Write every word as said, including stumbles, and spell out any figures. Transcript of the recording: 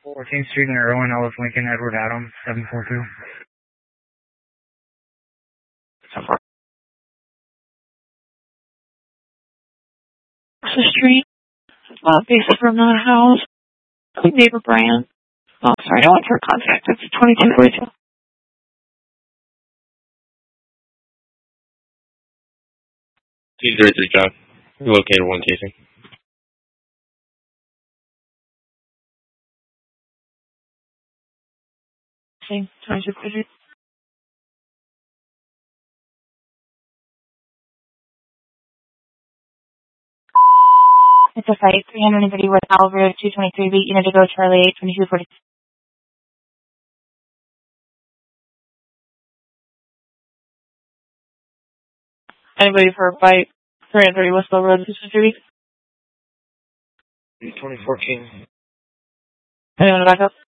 fourteenth Street in Irwin, Ellis Lincoln, Edward Adams, seven four two. seven four two. Street, uh, basic room, not a house. Neighbor brand. Oh, sorry, I want for contact. It's twenty-two forty-two. T zero three John. Located one casing. Same, twenty-two forty-two. It's a fight, three hundred thirty West Olive Road, two twenty-three B, unit to go, Charlie eight, twenty-two forty. Anybody for a fight, three hundred thirty West Olive Road, two twenty-three B? twenty fourteen. Anyone to back up?